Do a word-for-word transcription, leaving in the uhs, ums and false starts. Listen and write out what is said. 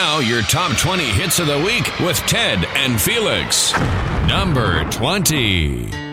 Now, your top twenty hits of the week with Ted and Felix. Number twenty.